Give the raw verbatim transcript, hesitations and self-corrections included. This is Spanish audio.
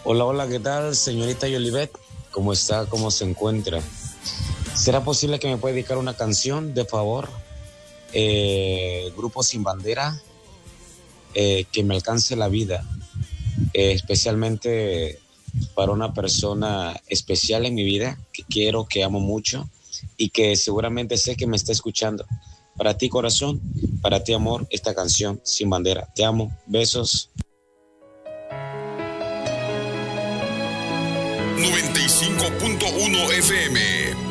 Hola, hola, ¿qué tal, señorita Yolivet? ¿Cómo está? ¿Cómo se encuentra? ¿Será posible que me pueda dedicar una canción, de favor? Eh, Grupo Sin Bandera, eh, que me alcance la vida, eh, especialmente para una persona especial en mi vida, que quiero, que amo mucho y que seguramente sé que me está escuchando. Para ti, corazón, para ti, amor, esta canción, Sin Bandera. Te amo, besos. noventa y cinco punto uno F M